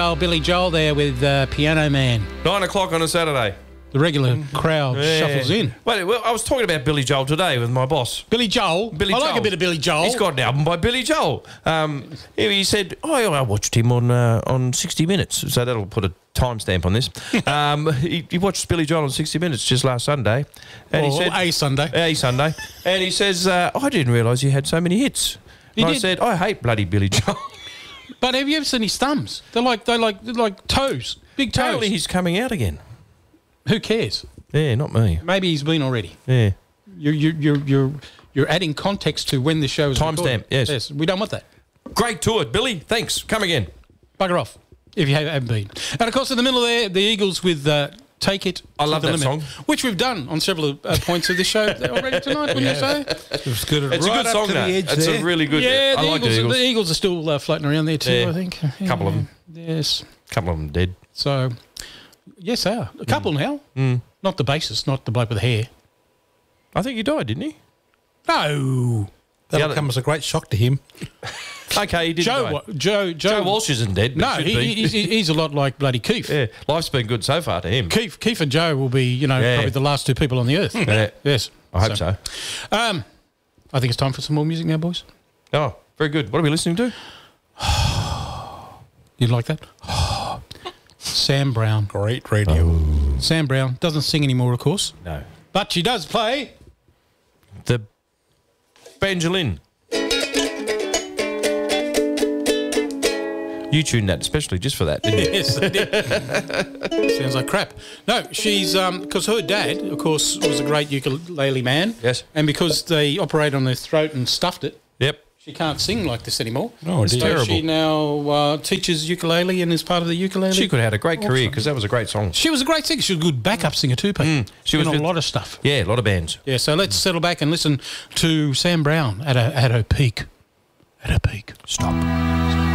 Oh, Billy Joel there with Piano Man. 9 o'clock on a Saturday. The regular crowd shuffles in. Wait, well, I was talking about Billy Joel today with my boss. Billy Joel? I like a bit of Billy Joel. He's got an album by Billy Joel. He said, I watched him on 60 Minutes, so that'll put a timestamp on this. He watched Billy Joel on 60 Minutes just last Sunday. And he said, A Sunday. And he says, I didn't realise he had so many hits. I said, I hate bloody Billy Joel. But have you ever seen his thumbs? They're like toes, big toes. Apparently he's coming out again. Who cares? Yeah, not me. Maybe he's been already. Yeah. You're adding context to when the show is timestamp. Yes, we don't want that. Great tour, Billy. Thanks. Come again. Bugger off if you haven't been. And of course, in the middle there, the Eagles with "Take It." I love that song, which we've done on several points of the show already tonight. Wouldn't you say? It's good. It's right a good song. It's a really good. Yeah, I like the Eagles. The Eagles are still floating around there too. I think a couple of them. Yes, a couple of them dead. So, yes, they are a couple now. Not the bassist, not the bloke with the hair. I think he died, didn't he? No. That'll come as a great shock to him. Okay, he did die. Joe Walsh isn't dead. But no, he's a lot like bloody Keith. Yeah, life's been good so far to him. Keith and Joe will be, probably the last two people on the earth. Yeah. Yes. I hope so. I think it's time for some more music now, boys. Oh, very good. What are we listening to? You like that? Sam Brown. Great radio. Sam Brown doesn't sing anymore, of course. No. But she does play the banjolin. You tuned that especially just for that, didn't you? Yes, I did. Sounds like crap. No, she's because her dad, of course, was a great ukulele man. Yes. And because they operated on their throat and stuffed it. Yep. She can't sing like this anymore. Oh, it's terrible. She now teaches ukulele and is part of the ukulele. She could have had a great career because that was a great song. She was a great singer. She was a good backup singer too, Pete. She was in a lot of stuff. Yeah, a lot of bands. Yeah, so let's settle back and listen to Sam Brown at her peak. At her peak. Stop.